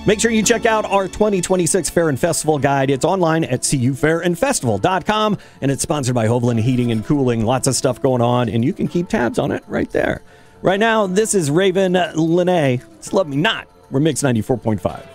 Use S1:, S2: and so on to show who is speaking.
S1: Make sure you check out our 2026 Fair and Festival guide. It's online at cufairandfestival.com, and it's sponsored by Hovland Heating and Cooling. Lots of stuff going on, and you can keep tabs on it right there. Right now, this is Raven Lene. It's Love Me Not. We're Mix 94.5.